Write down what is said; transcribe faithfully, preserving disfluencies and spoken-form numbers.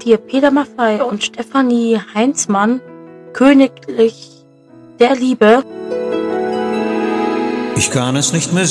dir Peter Maffay und Stefanie Heinzmann, Königlich der Liebe. Ich kann es nicht mehr